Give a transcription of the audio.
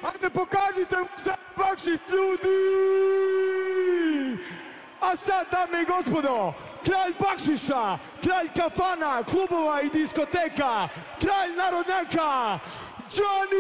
Ajde pokažite mu za bakšiš, ljudi! A sad, dame i gospodo, kralj bakšiša, kralj kafana, klubova i diskoteka, kralj narodnjaka, Johnny